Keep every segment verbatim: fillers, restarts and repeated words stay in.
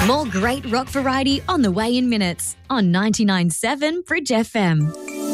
More great rock variety on the way in minutes on ninety-nine point seven Bridge F M.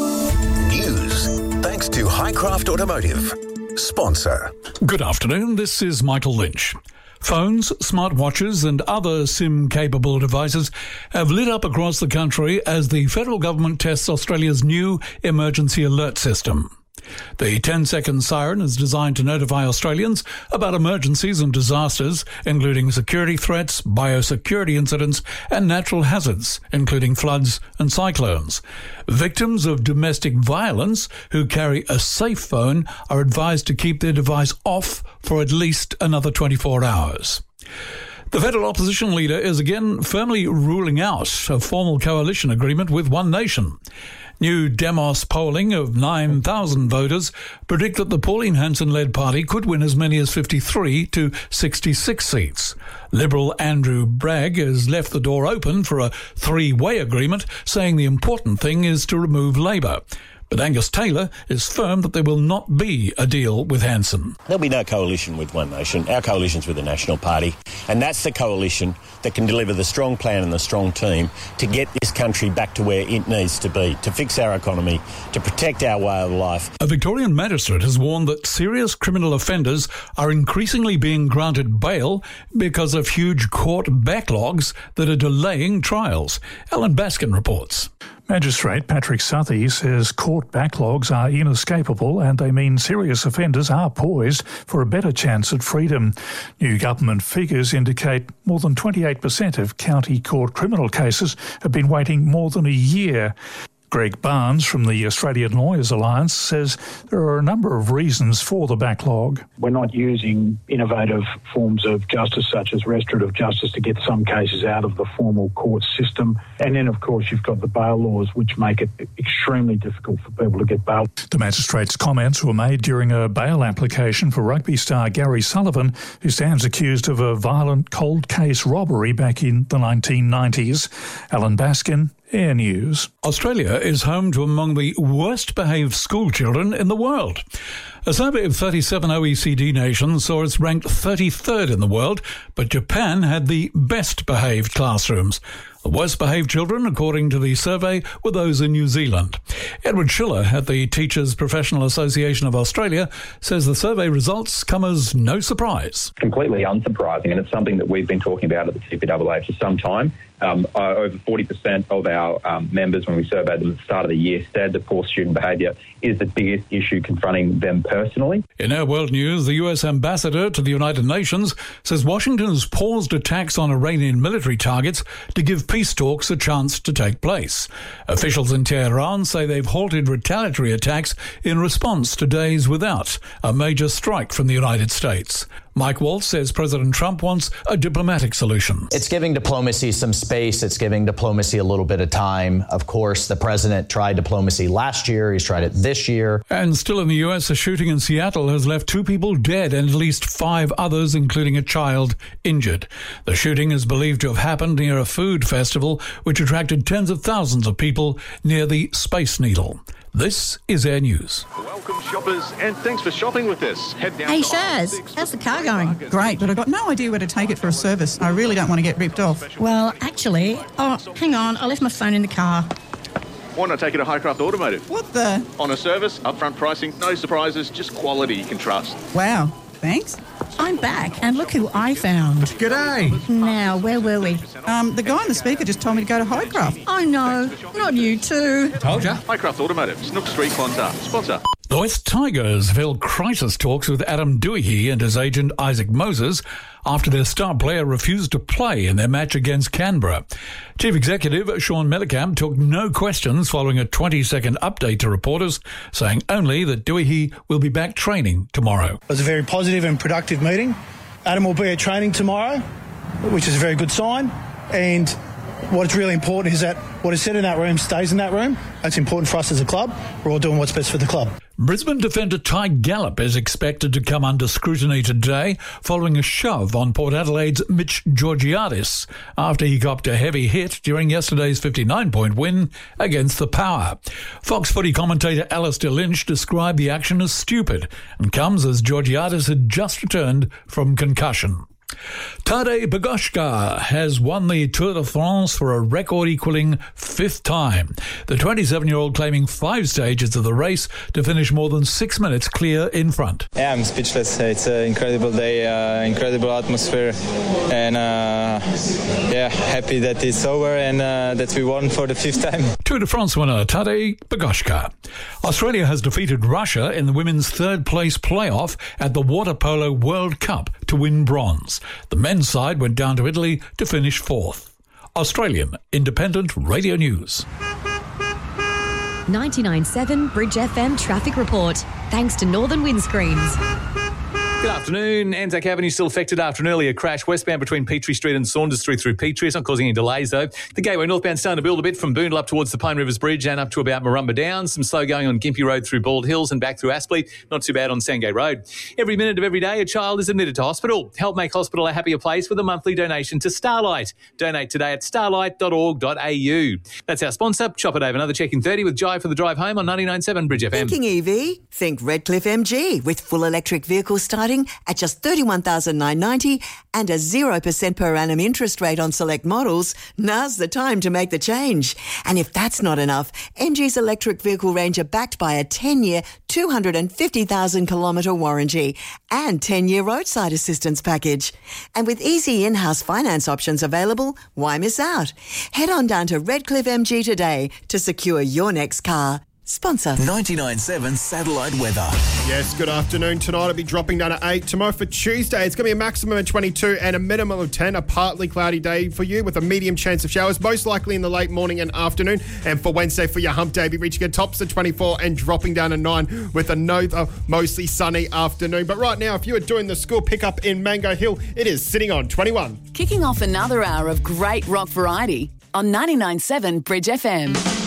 News thanks to Highcraft Automotive. Sponsor. Good afternoon, this is Michael Lynch. Phones, smartwatches and other SIM-capable devices have lit up across the country as the federal government tests Australia's new emergency alert system. The ten-second siren is designed to notify Australians about emergencies and disasters, including security threats, biosecurity incidents and natural hazards, including floods and cyclones. Victims of domestic violence who carry a safe phone are advised to keep their device off for at least another twenty-four hours. The federal opposition leader is again firmly ruling out a formal coalition agreement with One Nation. New Demos polling of nine thousand voters predict that the Pauline Hanson-led party could win as many as fifty-three to sixty-six seats. Liberal Andrew Bragg has left the door open for a three-way agreement, saying the important thing is to remove Labor. But Angus Taylor is firm that there will not be a deal with Hanson. There'll be no coalition with One Nation. Our coalition's with the National Party, and that's the coalition that can deliver the strong plan and the strong team to get this country back to where it needs to be, to fix our economy, to protect our way of life. A Victorian magistrate has warned that serious criminal offenders are increasingly being granted bail because of huge court backlogs that are delaying trials. Alan Baskin reports. Magistrate Patrick Southey says court backlogs are inescapable and they mean serious offenders are poised for a better chance at freedom. New government figures indicate more than twenty-eight percent of county court criminal cases have been waiting more than a year. Greg Barnes from the Australian Lawyers Alliance says there are a number of reasons for the backlog. We're not using innovative forms of justice such as restorative justice to get some cases out of the formal court system. And then, of course, you've got the bail laws, which make it extremely difficult for people to get bail. The magistrate's comments were made during a bail application for rugby star Gary Sullivan, who stands accused of a violent cold case robbery back in the nineteen nineties. Alan Baskin, Air News. Australia is home to among the worst behaved school children in the world. A survey of thirty-seven O E C D nations saw us ranked thirty-third in the world, but Japan had the best behaved classrooms. The worst behaved children, according to the survey, were those in New Zealand. Edward Schiller at the Teachers Professional Association of Australia says the survey results come as no surprise. Completely unsurprising, and it's something that we've been talking about at the T P A A for some time. Um, uh, over forty percent of our um, members, when we surveyed them at the start of the year, said that poor student behaviour is the biggest issue confronting them personally. In our world news, the U S ambassador to the United Nations says Washington has paused attacks on Iranian military targets to give peace talks a chance to take place. Officials in Tehran say they've halted retaliatory attacks in response to days without a major strike from the United States. Mike Waltz says President Trump wants a diplomatic solution. It's giving diplomacy some space. It's giving diplomacy a little bit of time. Of course, the president tried diplomacy last year. He's tried it this year. And still in the U S, a shooting in Seattle has left two people dead and at least five others, including a child, injured. The shooting is believed to have happened near a food festival, which attracted tens of thousands of people near the Space Needle. This is Air News. Welcome, shoppers, and thanks for shopping with us. Head down hey, to Shaz, how's the car going? Great, but I've got no idea where to take it for a service. I really don't want to get ripped off. Well, actually, oh, hang on, I left my phone in the car. Why not take it to Highcraft Automotive? What the? On a service, upfront pricing, no surprises, just quality you can trust. Wow, thanks. I'm back, and look who I found. G'day. Now, where were we? Um, the guy on the speaker just told me to go to Highcraft. Oh, no, not you too. Told ya. Highcraft Automotive, Snook Street, Clontarf. Sponsor. The West Tigers have held crisis talks with Adam Doohy and his agent Isaac Moses after their star player refused to play in their match against Canberra. Chief Executive Sean Mellencamp took no questions following a twenty-second update to reporters, saying only that Doohy will be back training tomorrow. It was a very positive and productive meeting. Adam will be at training tomorrow, which is a very good sign. And what's really important is that what is said in that room stays in that room. That's important for us as a club. We're all doing what's best for the club. Brisbane defender Ty Gallop is expected to come under scrutiny today following a shove on Port Adelaide's Mitch Georgiadis after he copped a heavy hit during yesterday's fifty-nine point win against the Power. Fox footy commentator Alistair Lynch described the action as stupid and comes as Georgiadis had just returned from concussion. Tadej Pogačar has won the Tour de France for a record-equalling fifth time. The twenty-seven-year-old claiming five stages of the race to finish more than six minutes clear in front. Yeah, I'm speechless. It's an incredible day, uh, incredible atmosphere, and uh, yeah, happy that it's over and uh, that we won for the fifth time. Tour de France winner Tadej Pogačar. Australia has defeated Russia in the women's third-place playoff at the Water Polo World Cup to win bronze. The men's side went down to Italy to finish fourth. Australian Independent Radio News. ninety-nine point seven Bridge F M traffic report. Thanks to Northern Windscreens. Good afternoon. Anzac Avenue still affected after an earlier crash westbound between Petrie Street and Saunders Street through Petrie. It's not causing any delays though. The Gateway northbound starting to build a bit from Boondall up towards the Pine Rivers Bridge and up to about Marumba Downs. Some slow going on Gympie Road through Bald Hills and back through Aspley. Not too bad on Sandgate Road. Every minute of every day a child is admitted to hospital. Help make hospital a happier place with a monthly donation to Starlight. Donate today at starlight dot org dot a u. That's our sponsor. Chop it over. Another check in thirty with Jai for the drive home on ninety-nine point seven Bridge F M. Thinking E V? Think Redcliffe M G with full electric vehicles starting at just thirty-one thousand nine hundred ninety dollars and a zero percent per annum interest rate on select models. Now's the time to make the change. And if that's not enough, M G's electric vehicle range are backed by a ten-year, two hundred fifty thousand kilometre warranty and ten-year roadside assistance package. And with easy in-house finance options available, why miss out? Head on down to Redcliffe M G today to secure your next car. Sponsor. ninety-nine point seven Satellite Weather. Yes, good afternoon. Tonight it'll be dropping down to eight. Tomorrow for Tuesday, it's going to be a maximum of twenty-two and a minimum of ten. A partly cloudy day for you with a medium chance of showers, most likely in the late morning and afternoon. And for Wednesday, for your hump day, be reaching a tops of twenty-four and dropping down to nine with a no, uh, mostly sunny afternoon. But right now, if you are doing the school pickup in Mango Hill, it is sitting on twenty-one. Kicking off another hour of great rock variety on ninety-nine point seven Bridge F M.